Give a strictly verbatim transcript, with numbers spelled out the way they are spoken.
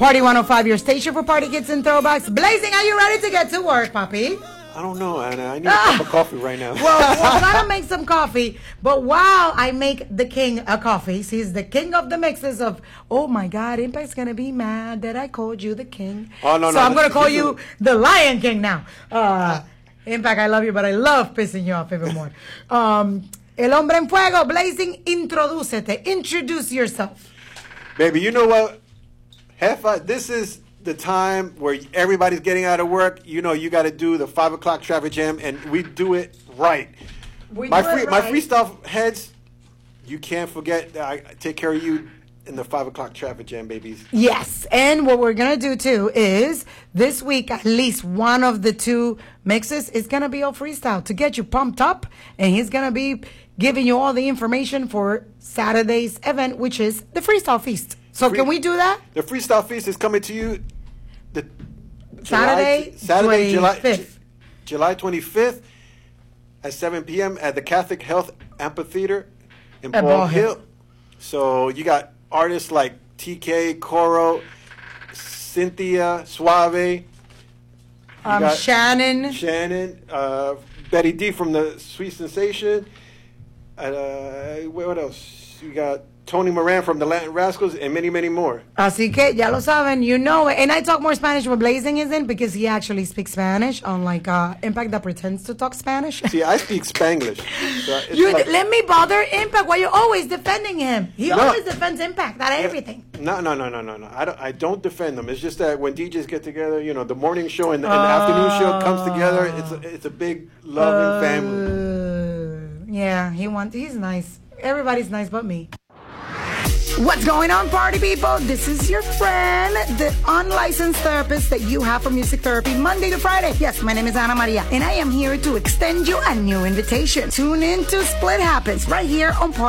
Party one oh five, your station for party kids and throwbacks. Blazing, are you ready to get to work, Papi? I don't know, Anna. I need a cup of coffee right now. Well, well, I gotta make some coffee. But while I make the king a coffee, he's the king of the mixes of, oh my God, Impact's gonna be mad that I called you the king. Oh, no, so no. I'm gonna call you the Lion King now. Uh, Impact, I love you, but I love pissing you off even more. Um, El Hombre en Fuego, Blazing, introdúcete. Introduce yourself. Baby, you know what? Half I, this is the time where everybody's getting out of work. You know, you got to do the five o'clock traffic jam, and we do it right. We my do free, it my right. freestyle heads, you can't forget that I take care of you in the five o'clock traffic jam, babies. Yes, and what we're gonna do too is this week at least one of the two mixes is gonna be all freestyle to get you pumped up, and he's gonna be giving you all the information for Saturday's event, which is the Freestyle Feast. So Free, can we do that? The Freestyle Feast is coming to you the Saturday, July, Saturday, July twenty-fifth. July twenty-fifth at seven p.m. at the Catholic Health Amphitheater in At Ball Ball Hill. Hill. So you got artists like T K, Coro, Cynthia, Suave. You Um, got Shannon. Shannon, uh, Betty D from the Sweet Sensation. Uh, what else? You got Tony Moran from the Latin Rascals, and many, many more. Así que ya lo saben, you know it. And I talk more Spanish when Blazing is in because he actually speaks Spanish, unlike uh, Impact that pretends to talk Spanish. See, I speak Spanglish. So it's You like, let me bother Impact while you're always defending him. He No. always defends Impact, not everything. no, no, no, no, no, no. I don't. I don't defend them. It's just that when D Js get together, you know, the morning show and the, and the afternoon show comes together. It's a, it's a big loving family. Uh, yeah, he wants. He's nice. Everybody's nice but me. What's going on, party people? This is your friend, the unlicensed therapist that you have for music therapy Monday to Friday. Yes, my name is Ana Maria, and I am here to extend you a new invitation. Tune in to Split Happens right here on Party.